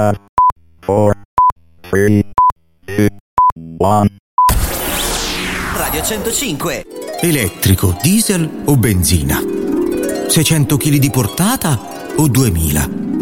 4, 3, 2, 1. Radio 105. Elettrico, diesel o benzina? 600 kg di portata o 2000?